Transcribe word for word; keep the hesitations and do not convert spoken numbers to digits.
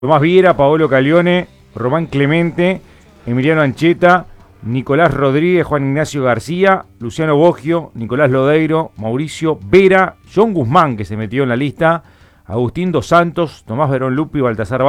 Tomás Viera, Paolo Calione, Román Clemente, Emiliano Ancheta, Nicolás Rodríguez, Juan Ignacio García, Luciano Boggio, Nicolás Lodeiro, Mauricio Vera, John Guzmán, que se metió en la lista, Agustín Dos Santos, Tomás Verón Lupi, Baltasar